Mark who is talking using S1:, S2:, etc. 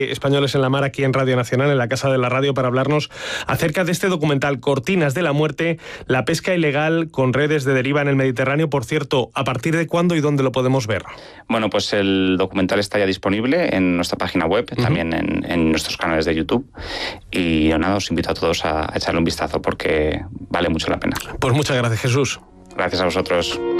S1: Españoles en la Mar, aquí en Radio Nacional, en la Casa de la Radio, para hablarnos acerca de este documental Cortinas de la Muerte, la pesca ilegal con redes de deriva en el Mediterráneo. Por cierto, ¿a partir de cuándo y dónde lo podemos ver?
S2: Bueno, pues el documental está ya disponible en nuestra página web, también en nuestros canales de YouTube. Y nada, os invito a todos a echarle un vistazo porque vale mucho la pena.
S1: Pues muchas gracias, Jesús.
S2: Gracias a vosotros.